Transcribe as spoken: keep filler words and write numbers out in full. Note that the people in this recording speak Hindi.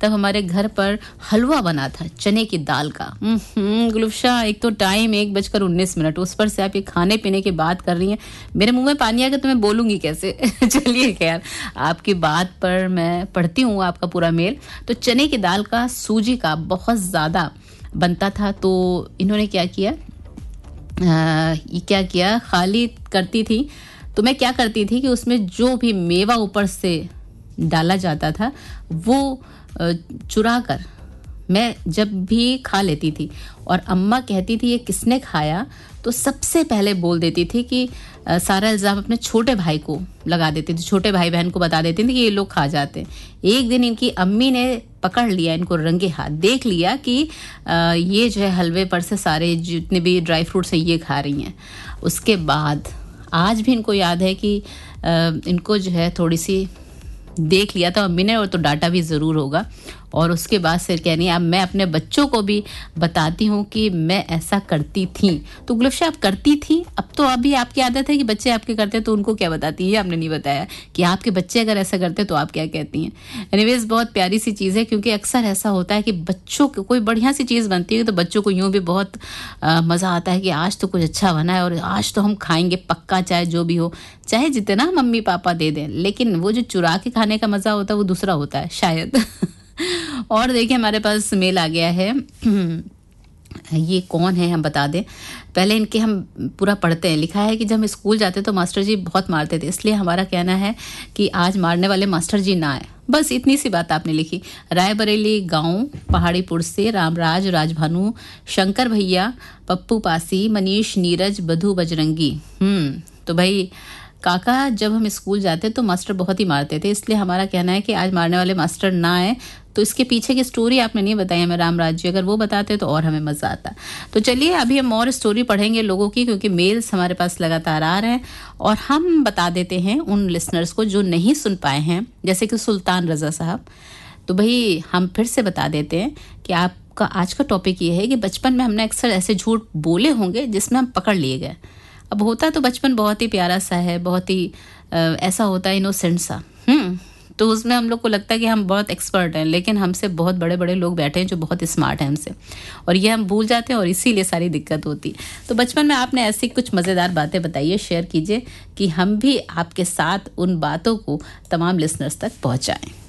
तब हमारे घर पर हलवा बना था चने की दाल का। गुलफशा, एक तो टाइम एक बजकर उन्नीस मिनट, उस पर से आप ये खाने पीने की बात कर रही हैं, मेरे मुंह में पानी आ गया तो मैं बोलूँगी कैसे। चलिए खैर, आपकी बात पर मैं पढ़ती हूँ आपका पूरा मेल। तो चने की दाल का सूजी का बहुत ज़्यादा बनता था, तो इन्होंने क्या किया, आ, ये क्या किया, खाली करती थी तो मैं क्या करती थी कि उसमें जो भी मेवा ऊपर से डाला जाता था वो चुरा कर मैं जब भी खा लेती थी। और अम्मा कहती थी ये किसने खाया, तो सबसे पहले बोल देती थी कि आ, सारा इल्ज़ाम अपने छोटे भाई को लगा देती थी, छोटे भाई बहन को बता देती थी कि ये लोग खा जाते हैं। एक दिन इनकी अम्मी ने पकड़ लिया इनको रंगे हाथ, देख लिया कि आ, ये जो है हलवे पर से सारे जितने भी ड्राई फ्रूट्स हैं ये खा रही हैं। उसके बाद आज भी इनको याद है कि आ, इनको जो है थोड़ी सी देख लिया था अम्मी ने, और तो डांटा भी ज़रूर होगा। और उसके बाद फिर कह रही है अब मैं अपने बच्चों को भी बताती हूँ कि मैं ऐसा करती थी। तो गुलफशा, आप करती थी, अब तो अभी आपकी आदत है कि बच्चे आपके करते हैं तो उनको क्या बताती है, आपने नहीं बताया कि आपके बच्चे अगर ऐसा करते तो आप क्या कहती हैं। एनीवेज, बहुत प्यारी सी चीज़ है, क्योंकि अक्सर ऐसा होता है कि बच्चों को कोई बढ़िया सी चीज़ बनती है तो बच्चों को यूँ भी बहुत मज़ा आता है कि आज तो कुछ अच्छा बना है और आज तो हम खाएंगे पक्का, चाहे जो भी हो, चाहे जितना मम्मी पापा दे दें। लेकिन वो जो चुरा के खाने का मज़ा होता है वो दूसरा होता है शायद। और देखिए, हमारे पास मेल आ गया है। ये कौन है हम बता दें, पहले इनके हम पूरा पढ़ते हैं। लिखा है कि जब हम स्कूल जाते तो मास्टर जी बहुत मारते थे, इसलिए हमारा कहना है कि आज मारने वाले मास्टर जी ना आए। बस इतनी सी बात आपने लिखी। रायबरेली गांव पहाड़ीपुर से रामराज, राजभानु, शंकर भैया, पप्पू पासी, मनीष, नीरज, बधू, बजरंगी। हम्म तो भाई काका, जब हम स्कूल जाते तो मास्टर बहुत ही मारते थे, इसलिए हमारा कहना है कि आज मारने वाले मास्टर ना आए। तो इसके पीछे की स्टोरी आपने नहीं बताई हमें रामराज जी, अगर वो बताते तो और हमें मज़ा आता। तो चलिए अभी हम और स्टोरी पढ़ेंगे लोगों की, क्योंकि मेल्स हमारे पास लगातार आ रहे हैं। और हम बता देते हैं उन लिसनर्स को जो नहीं सुन पाए हैं, जैसे कि सुल्तान रज़ा साहब। तो भाई हम फिर से बता देते हैं कि आपका आज का टॉपिक ये है कि बचपन में हमने अक्सर ऐसे झूठ बोले होंगे जिसमें हम पकड़ लिए गए। अब होता तो बचपन बहुत ही प्यारा सा है, बहुत ही आ, ऐसा होता है इनोसेंट सा। हम्म तो उसमें हम लोग को लगता है कि हम बहुत एक्सपर्ट हैं, लेकिन हमसे बहुत बड़े बड़े लोग बैठे हैं जो बहुत स्मार्ट हैं हमसे, और ये हम भूल जाते हैं और इसीलिए सारी दिक्कत होती है। तो बचपन में आपने ऐसी कुछ मज़ेदार बातें बताइए, शेयर कीजिए कि हम भी आपके साथ उन बातों को तमाम लिसनर्स तक पहुँचाएँ।